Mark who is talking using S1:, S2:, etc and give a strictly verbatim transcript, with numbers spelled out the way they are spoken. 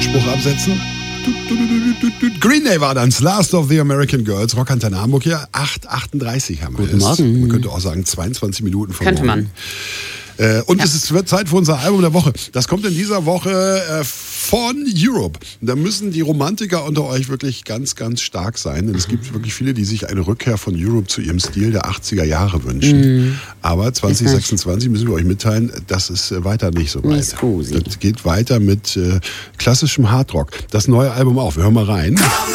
S1: Spruch absetzen. Green Day war dann Last of the American Girls. Rockantenne Hamburg hier. acht Uhr achtunddreißig haben wir.
S2: Guten Morgen.
S1: Man könnte auch sagen zweiundzwanzig Minuten vor
S2: Könnte
S1: morgen.
S2: man.
S1: Äh, und
S2: Ja.
S1: es ist wird Zeit für unser Album der Woche. Das kommt in dieser Woche äh, von Europe. Da müssen die Romantiker unter euch wirklich ganz, ganz stark sein. Denn es gibt wirklich viele, die sich eine Rückkehr von Europe zu ihrem Stil der achtziger Jahre wünschen. Mhm. Aber zwanzig sechsundzwanzig müssen wir euch mitteilen, das ist äh, weiter nicht so weit.
S2: Nicht cozy.
S1: Das geht weiter mit äh, klassischem Hardrock. Das neue Album auch. Wir hören mal rein.